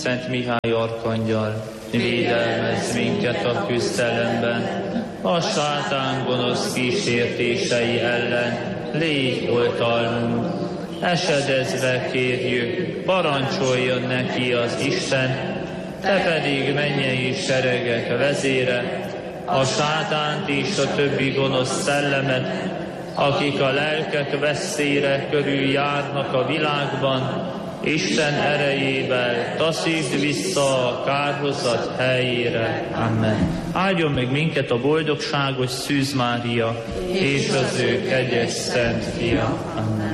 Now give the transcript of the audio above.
Szent Mihály arkangyal, védelmezz minket a küzdelemben, a sátán gonosz kísértései ellen légy oltalmunk. Esedezve kérjük, parancsoljon neki az Isten, te pedig mennyei seregek vezére, a sátánt és a többi gonosz szellemet, akik a lelkek vesszére körül járnak a világban, Isten erejével taszítsd vissza a kárhozat helyére. Amen. Áldjon meg minket a boldogságos Szűz Mária és az ő kegyes Szent Fia. Amen.